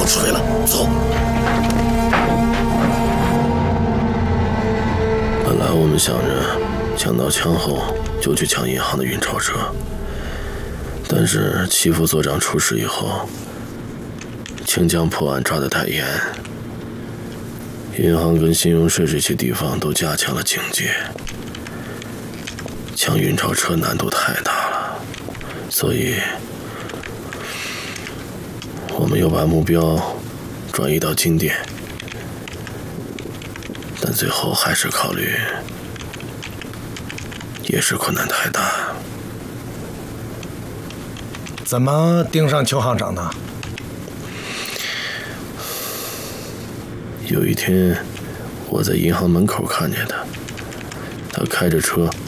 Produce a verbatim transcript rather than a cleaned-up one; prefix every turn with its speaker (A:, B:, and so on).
A: 要吹了，走。本来我们想着抢到枪后就去抢银行的运钞车，但是齐副所长出事以后，清江破案抓得太严，银行跟信用社这些地方都加强了警戒，抢运钞车难度太大了，所以我们又把目标转移到金店，但最后还是考虑，也是困难太大。
B: 怎么盯上邱行长的？
A: 有一天，我在银行门口看见他，他开着车